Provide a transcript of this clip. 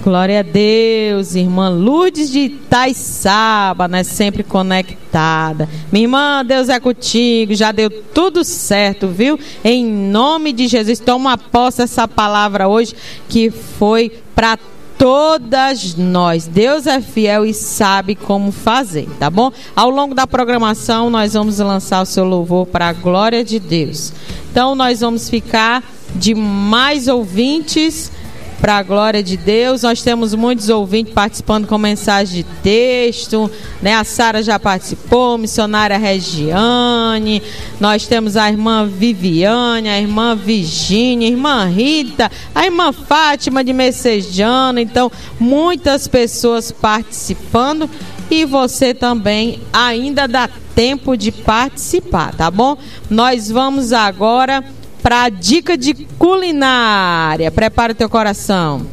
Glória a Deus, irmã Lourdes de Itaiçaba, né? Sempre conectada. Minha irmã, Deus é contigo, já deu tudo certo, viu? Em nome de Jesus, toma posse essa palavra hoje que foi para todas nós. Deus é fiel e sabe como fazer, tá bom? Ao longo da programação, nós vamos lançar o seu louvor para a glória de Deus. Então, nós vamos ficar de mais ouvintes para a glória de Deus. Nós temos muitos ouvintes participando com mensagem de texto, né? A Sara já participou, missionária Regiane, nós temos a irmã Viviane, a irmã Virgínia, a irmã Rita, a irmã Fátima de Messejana. Então, muitas pessoas participando e você também ainda dá tempo de participar, tá bom? Nós vamos agora para a dica de culinária. Prepara o teu coração.